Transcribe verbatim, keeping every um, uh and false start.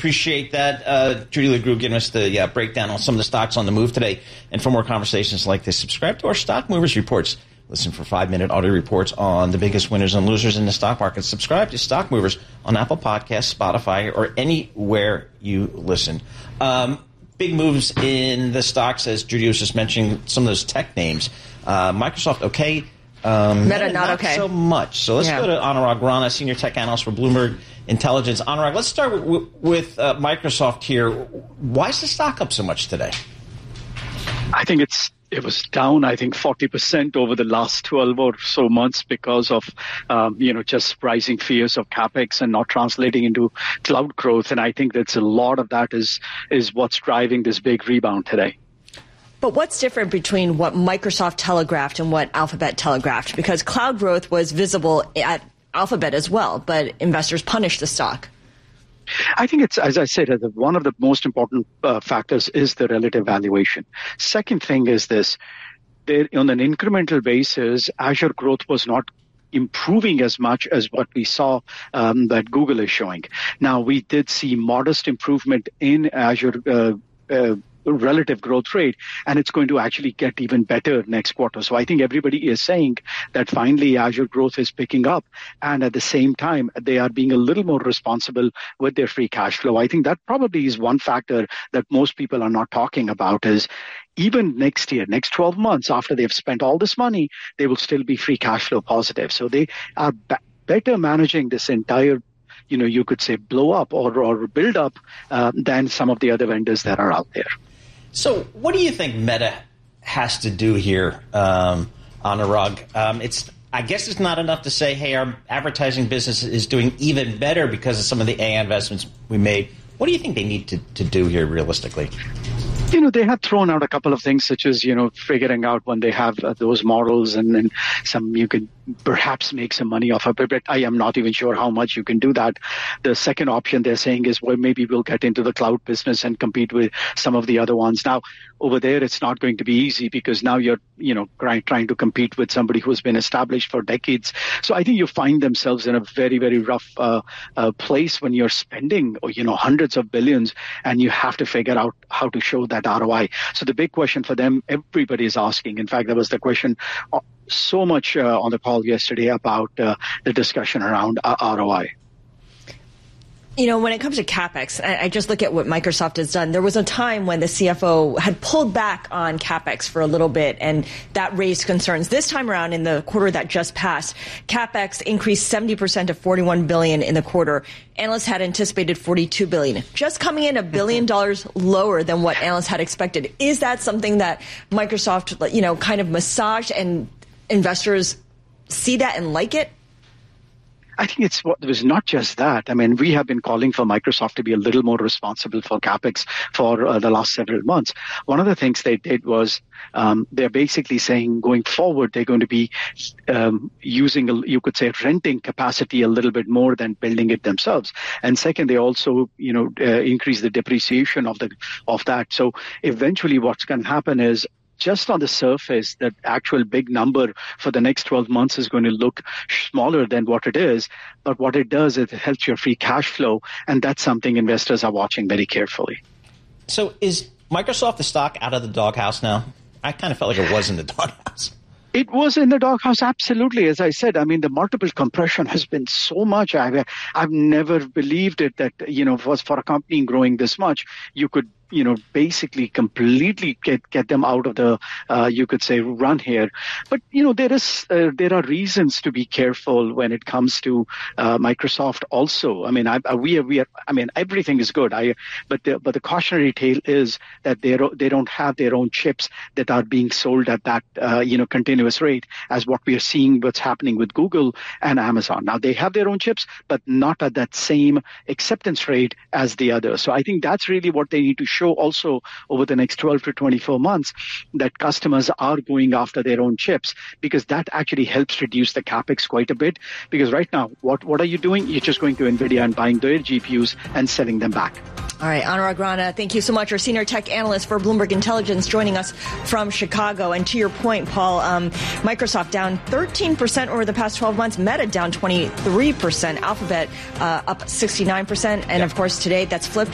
Appreciate that. Uh, Judy LeGroux giving us the yeah, breakdown on some of the stocks on the move today. And for more conversations like this, subscribe to our Stock Movers Reports. Listen for five-minute audio reports on the biggest winners and losers in the stock market. Subscribe to Stock Movers on Apple Podcasts, Spotify, or anywhere you listen. Um, big moves in the stocks, as Judy was just mentioning, some of those tech names. Uh, Microsoft, okay. Um, Meta, not, not okay. so much. So let's yeah. go to Anurag Rana, Senior Tech Analyst for Bloomberg Intelligence. Anurag, let's start with, with uh, Microsoft here. Why is the stock up so much today? I think it's it was down, I think, forty percent over the last twelve or so months because of, um, you know, just rising fears of CapEx and not translating into cloud growth. And I think that's a lot of that is is what's driving this big rebound today. But what's different between what Microsoft telegraphed and what Alphabet telegraphed? Because cloud growth was visible at Alphabet as well, but investors punished the stock. I think it's, as I said, one of the most important uh, factors is the relative valuation. Second thing is this, there, on an incremental basis, Azure growth was not improving as much as what we saw um, that Google is showing. Now, we did see modest improvement in Azure uh, uh, relative growth rate, and it's going to actually get even better next quarter. So I think everybody is saying that finally Azure growth is picking up, and at the same time, they are being a little more responsible with their free cash flow. I think that probably is one factor that most people are not talking about is even next year, next twelve months, after they've spent all this money, they will still be free cash flow positive. So they are b- better managing this entire, you know, you could say blow up or, or build up uh, than some of the other vendors that are out there. So what do you think Meta has to do here, um, Anurag? Um, it's, I guess it's not enough to say, hey, our advertising business is doing even better because of some of the A I investments we made. What do you think they need to, to do here realistically? You know, they have thrown out a couple of things such as, you know, figuring out when they have uh, those models and then some you can perhaps make some money off of it, but I am not even sure how much you can do that. The second option they're saying is, well, maybe we'll get into the cloud business and compete with some of the other ones. Now, over there, it's not going to be easy because now you're, you know, trying, trying to compete with somebody who's been established for decades. So I think you find themselves in a very, very rough uh, uh, place when you're spending, you know, hundreds of billions and you have to figure out how to show that R O I. So the big question for them, everybody is asking. In fact, that was the question so much uh, on the call yesterday about uh, the discussion around uh, R O I. You know, when it comes to CapEx, I, I just look at what Microsoft has done. There was a time when the C F O had pulled back on CapEx for a little bit, and that raised concerns. This time around, in the quarter that just passed, CapEx increased seventy percent to forty-one billion dollars in the quarter. Analysts had anticipated forty-two billion dollars, just coming in a billion dollars lower than what analysts had expected. Is that something that Microsoft, you know, kind of massaged and investors see that and like it? I think it's what it was not just that. I mean, we have been calling for Microsoft to be a little more responsible for CapEx for uh, the last several months. One of the things they did was um, they're basically saying going forward, they're going to be um, using, a, you could say, renting capacity a little bit more than building it themselves. And second, they also, you know, uh, increase the depreciation of the of that. So eventually what's going to happen is, just on the surface, that actual big number for the next twelve months is going to look smaller than what it is. But what it does is it helps your free cash flow. And that's something investors are watching very carefully. So is Microsoft the stock out of the doghouse now? I kind of felt like it was in the doghouse. It was in the doghouse, absolutely. As I said, I mean, the multiple compression has been so much. I've, I've never believed it that, you know, was for a company growing this much, you could, you know, basically completely get, get them out of the, uh, you could say, run here. But, you know, there is, uh, there are reasons to be careful when it comes to uh, Microsoft also. I mean, I, I, we are, we are, I mean, everything is good. I, but the, but the cautionary tale is that they they don't have their own chips that are being sold at that, uh, you know, continuous rate as what we are seeing what's happening with Google and Amazon. Now, they have their own chips, but not at that same acceptance rate as the others. So I think that's really what they need to show also over the next twelve to twenty-four months, that customers are going after their own chips, because that actually helps reduce the CapEx quite a bit. Because right now, what, what are you doing? You're just going to NVIDIA and buying their G P Us and selling them back. All right, Anurag Rana, thank you so much. Our senior tech analyst for Bloomberg Intelligence joining us from Chicago. And to your point, Paul, um, Microsoft down thirteen percent over the past twelve months, Meta down twenty-three percent, Alphabet uh, up sixty-nine percent. And, yep. of course, today that's flipped.